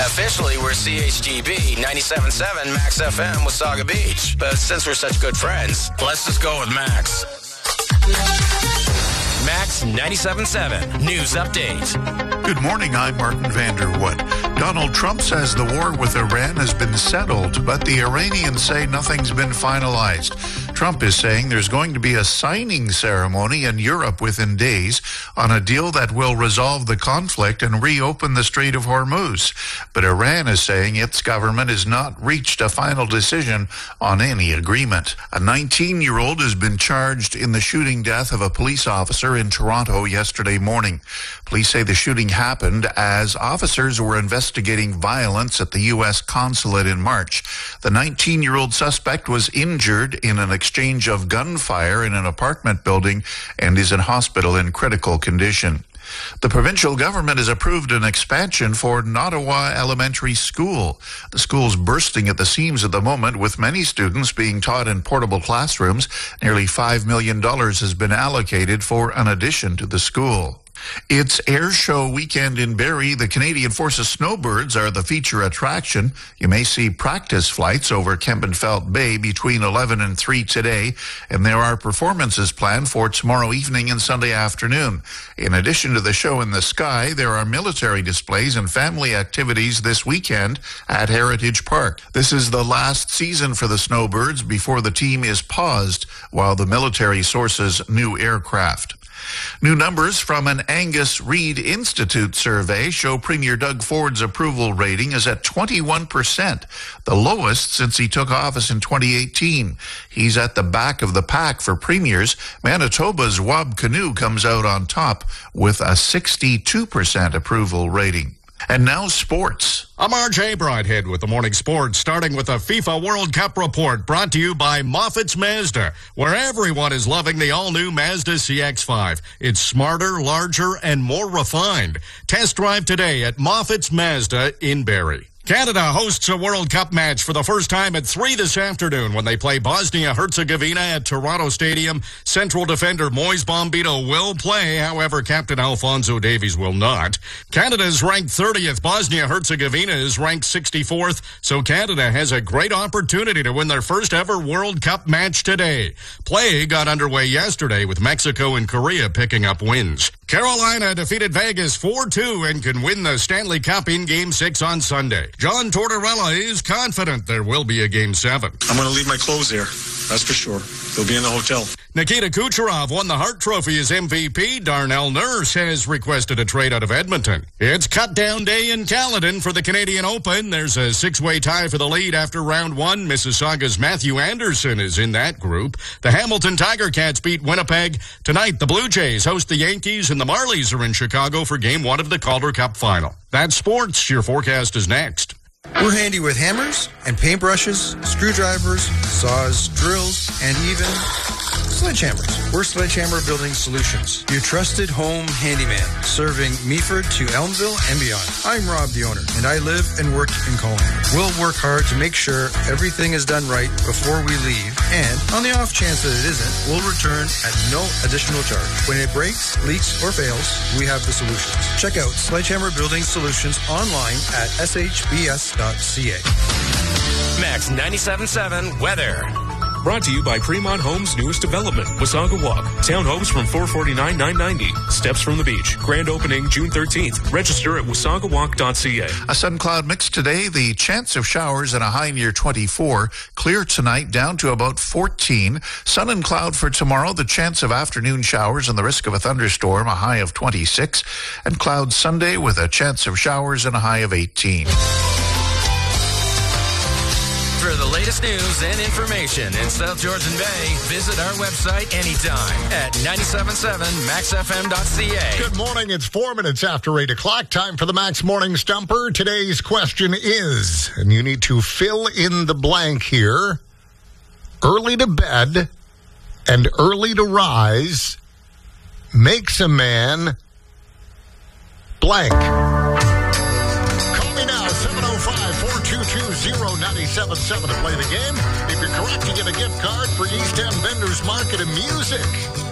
Officially, we're CHGB 97.7 Max FM Wasaga Beach. But since we're such good friends, let's just go with Max. Max 97.7 News Update. Good morning, I'm Martin Vanderwood. Donald Trump says the war with Iran has been settled, but the Iranians say nothing's been finalized. Trump is saying there's going to be a signing ceremony in Europe within days on a deal that will resolve the conflict and reopen the Strait of Hormuz. But Iran is saying its government has not reached a final decision on any agreement. A 19-year-old has been charged in the shooting death of a police officer in Toronto yesterday morning. Police say the shooting happened as officers were investigating violence at the U.S. consulate in March. The 19-year-old suspect was injured in an exchange of gunfire in an apartment building and is in hospital in critical condition. The provincial government has approved an expansion for Nottawa Elementary School. The school's bursting at the seams at the moment, with many students being taught in portable classrooms. Nearly $5 million has been allocated for an addition to the school. It's Air Show weekend in Barrie. The Canadian Forces Snowbirds are the feature attraction. You may see practice flights over Kempenfelt Bay between 11 and 3 today, and there are performances planned for tomorrow evening and Sunday afternoon. In addition to the show in the sky, there are military displays and family activities this weekend at Heritage Park. This is the last season for the Snowbirds before the team is paused while the military sources new aircraft. New numbers from an Angus Reid Institute survey show Premier Doug Ford's approval rating is at 21%, the lowest since he took office in 2018. He's at the back of the pack for premiers. Manitoba's Wab Kinew comes out on top with a 62% approval rating. And now sports. I'm RJ Broadhead with the morning sports, starting with a FIFA World Cup report brought to you by Moffat's Mazda, where everyone is loving the all-new Mazda CX-5. It's smarter, larger, and more refined. Test drive today at Moffat's Mazda in Barrie. Canada hosts a World Cup match for the first time at 3 this afternoon when they play Bosnia-Herzegovina at Toronto Stadium. Central defender Moise Bombito will play, however, Captain Alphonso Davies will not. Canada is ranked 30th. Bosnia-Herzegovina is ranked 64th, so Canada has a great opportunity to win their first ever World Cup match today. Play got underway yesterday with Mexico and Korea picking up wins. Carolina defeated Vegas 4-2 and can win the Stanley Cup in Game 6 on Sunday. John Tortorella is confident there will be a Game 7. I'm going to leave my clothes here, that's for sure. They'll be in the hotel. Nikita Kucherov won the Hart Trophy as MVP. Darnell Nurse has requested a trade out of Edmonton. It's cut-down day in Caledon for the Canadian Open. There's a 6-way tie for the lead after round 1. Mississauga's Matthew Anderson is in that group. The Hamilton Tiger Cats beat Winnipeg. Tonight, the Blue Jays host the Yankees, and the Marlies are in Chicago for Game 1 of the Calder Cup Final. That's sports. Your forecast is next. We're handy with hammers and paintbrushes, screwdrivers, saws, drills, and even sledgehammers. We're Sledgehammer Building Solutions, your trusted home handyman, serving Meaford to Elmville and beyond. I'm Rob, the owner, and I live and work in Collingwood. We'll work hard to make sure everything is done right before we leave, and on the off chance that it isn't, we'll return at no additional charge. When it breaks, leaks, or fails, we have the solutions. Check out Sledgehammer Building Solutions online at shbs.ca. Max 97.7 weather. Brought to you by Fremont Homes' newest development, Wasaga Walk. Townhomes from $449,990. Steps from the beach. Grand opening June 13th. Register at wasagawalk.ca. A sun cloud mix today. The chance of showers and a high near 24. Clear tonight down to about 14. Sun and cloud for tomorrow. The chance of afternoon showers and the risk of a thunderstorm, a high of 26. And cloud Sunday with a chance of showers and a high of 18. For the latest news and information in South Georgian Bay, visit our website anytime at 977maxfm.ca. Good morning. It's 4 minutes after 8 o'clock. Time for the Max Morning Stumper. Today's question is, and you need to fill in the blank here, early to bed and early to rise makes a man blank. Call me now, 705-422-0977 to play the game. If you're correct, you get a gift card for East End Vendors Market and Music.